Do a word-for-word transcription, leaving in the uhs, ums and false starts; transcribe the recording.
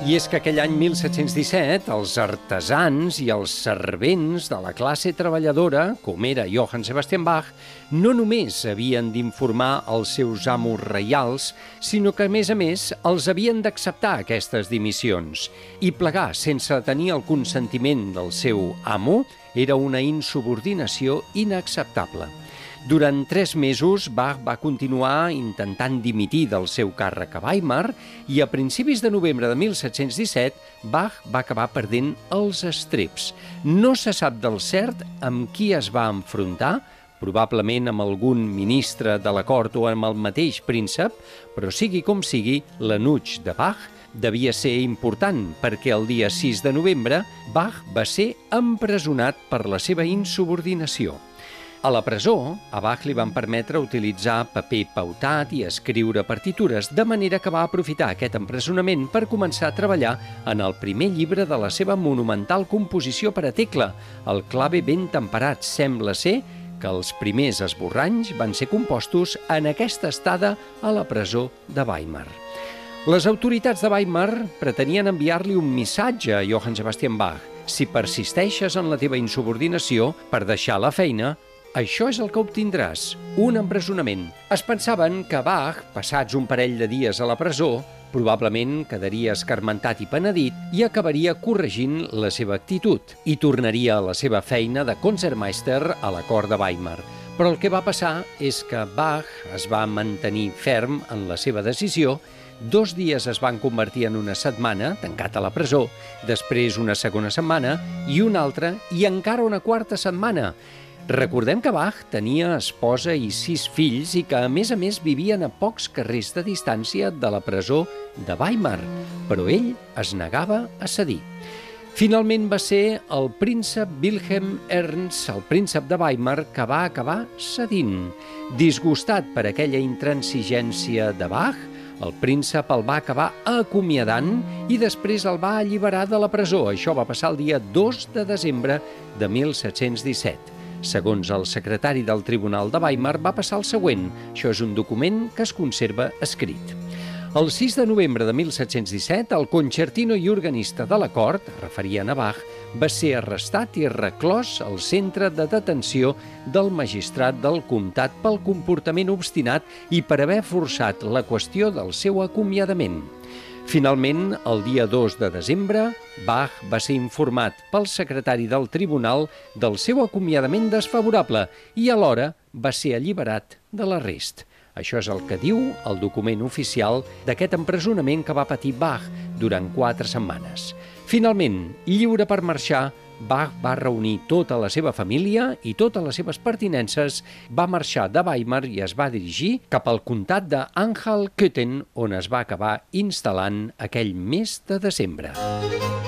I és que aquell any mil set-cents disset els artesans i els servents de la classe treballadora, com era Johann Sebastian Bach, no només havien d'informar els seus amos reials, sinó que, a més a més, els havien d'acceptar aquestes dimissions. I plegar sense tenir el consentiment del seu amo era una insubordinació inacceptable. Durant tres mesos, Bach va continuar intentant dimitir del seu càrrec a Weimar i a principis de novembre de mil set-cents disset, Bach va acabar perdent els estreps. No se sap del cert amb qui es va enfrontar, probablement amb algun ministre de la cort o amb el mateix príncep, però sigui com sigui, l'enuig de Bach devia ser important perquè el dia sis de novembre Bach va ser empresonat per la seva insubordinació. A la presó, a Bach li van permetre utilitzar paper pautat i escriure partitures, de manera que va aprofitar aquest empresonament per començar a treballar en el primer llibre de la seva monumental composició per a tecla, el clave ben temperat. Sembla ser que els primers esborranys van ser compostos en aquesta estada a la presó de Weimar. Les autoritats de Weimar pretenien enviar-li un missatge a Johann Sebastian Bach. Si persisteixes en la teva insubordinació per deixar la feina, això és el que obtindràs, un empresonament. Es pensaven que Bach, passats un parell de dies a la presó, probablement quedaria escarmentat i penedit i acabaria corregint la seva actitud i tornaria a la seva feina de Concertmeister a la cort de Weimar. Però el que va passar és que Bach es va mantenir ferm en la seva decisió. Dos dies es van convertir en una setmana, tancat a la presó, després una segona setmana i una altra i encara una quarta setmana. Recordem que Bach tenia esposa i sis fills i que, a més a més, vivien a pocs carrers de distància de la presó de Weimar, però ell es negava a cedir. Finalment va ser el príncep Wilhelm Ernst, el príncep de Weimar, que va acabar cedint. Disgustat per aquella intransigència de Bach, el príncep el va acabar acomiadant i després el va alliberar de la presó. Això va passar el dia dos de desembre de mil set-cents disset. Segons el secretari del Tribunal de Weimar, va passar el següent. Això és un document que es conserva escrit. El sis de novembre de mil set-cents disset, el concertino i organista de la cort, referien a Bach, va ser arrestat i reclòs al centre de detenció del magistrat del comtat pel comportament obstinat i per haver forçat la qüestió del seu acomiadament. Finalment, el dia dos de desembre, Bach va ser informat pel secretari del tribunal del seu acomiadament desfavorable i alhora va ser alliberat de l'arrest. Això és el que diu el document oficial d'aquest empresonament que va patir Bach durant quatre setmanes. Finalment, lliure per marxar, Bach va reunir tota la seva família i totes les seves pertinences, va marxar de Weimar i es va dirigir cap al comtat d'Anhalt-Köthen, on es va acabar instal·lant aquell mes de desembre.